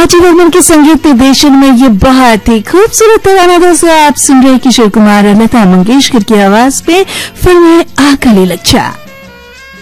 RT Burman के संगीत निर्देशन में ये बहुत ही खूबसूरत तराना दोस्तों आप सुन रहे किशोर कुमार और लता मंगेशकर की आवाज पे फिल्म है आकली लच्छा।